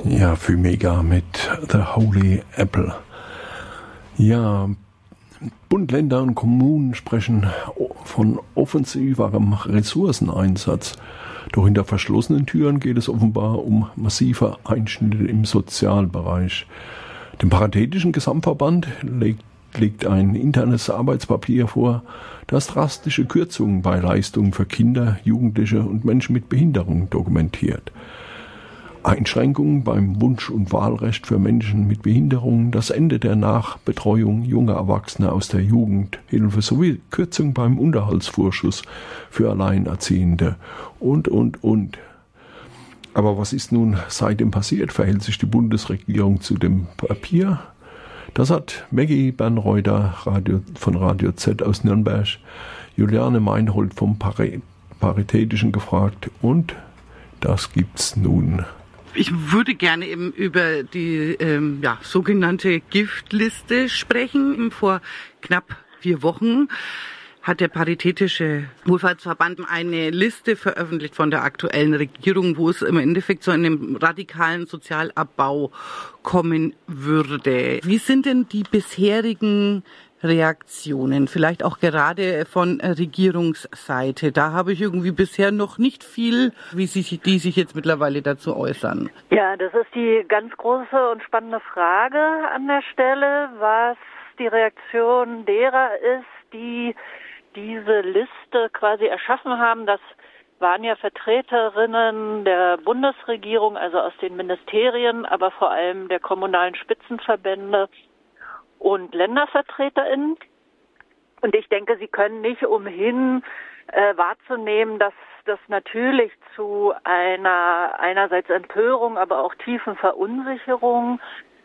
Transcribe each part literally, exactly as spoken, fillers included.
Ja, Fumega mit The Holy Apple. Ja, Bund, Länder und Kommunen sprechen von offensiverem Ressourceneinsatz. Doch hinter verschlossenen Türen geht es offenbar um massive Einschnitte im Sozialbereich. Dem Paritätischen Gesamtverband legt, legt ein internes Arbeitspapier vor, das drastische Kürzungen bei Leistungen für Kinder, Jugendliche und Menschen mit Behinderung dokumentiert. Einschränkungen beim Wunsch- und Wahlrecht für Menschen mit Behinderungen, das Ende der Nachbetreuung junger Erwachsener aus der Jugendhilfe sowie Kürzung beim Unterhaltsvorschuss für Alleinerziehende und, und, und. Aber was ist nun seitdem passiert? Verhält sich die Bundesregierung zu dem Papier? Das hat Maggie Bernreuter Radio, von Radio Z aus Nürnberg, Juliane Meinhold vom Pari- Paritätischen gefragt und das gibt's nun. Ich würde gerne eben über die ähm, ja, sogenannte Giftliste sprechen. Vor knapp vier Wochen hat der Paritätische Wohlfahrtsverband eine Liste veröffentlicht von der aktuellen Regierung, wo es im Endeffekt zu einem radikalen Sozialabbau kommen würde. Wie sind denn die bisherigen Reaktionen, vielleicht auch gerade von Regierungsseite? Da habe ich irgendwie bisher noch nicht viel, wie sich, die sich jetzt mittlerweile dazu äußern. Ja, das ist die ganz große und spannende Frage an der Stelle, was die Reaktion derer ist, die diese Liste quasi erschaffen haben. Das waren ja Vertreterinnen der Bundesregierung, also aus den Ministerien, aber vor allem der kommunalen Spitzenverbände und LändervertreterInnen. Und ich denke, sie können nicht umhin äh, wahrzunehmen, dass das natürlich zu einer einerseits Empörung, aber auch tiefen Verunsicherung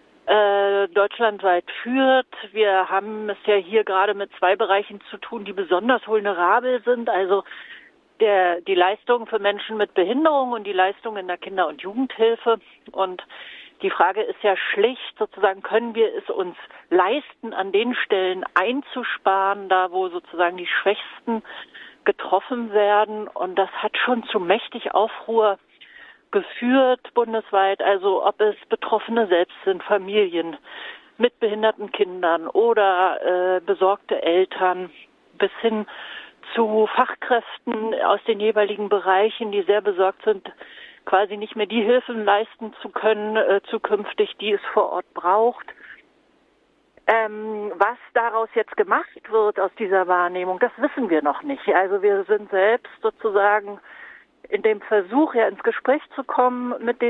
äh, deutschlandweit führt. Wir haben es ja hier gerade mit zwei Bereichen zu tun, die besonders vulnerabel sind, also der, die Leistungen für Menschen mit Behinderung und die Leistungen in der Kinder- und Jugendhilfe. Und die Frage ist ja schlicht, sozusagen, können wir es uns leisten, an den Stellen einzusparen, da wo sozusagen die Schwächsten getroffen werden. Und das hat schon zu mächtig Aufruhr geführt bundesweit, also ob es Betroffene selbst sind, Familien mit behinderten Kindern oder äh, besorgte Eltern, bis hin zu Fachkräften aus den jeweiligen Bereichen, die sehr besorgt sind, quasi nicht mehr die Hilfen leisten zu können, äh, zukünftig, die es vor Ort braucht. Ähm, was daraus jetzt gemacht wird aus dieser Wahrnehmung, das wissen wir noch nicht. Also wir sind selbst sozusagen in dem Versuch, ja ins Gespräch zu kommen mit den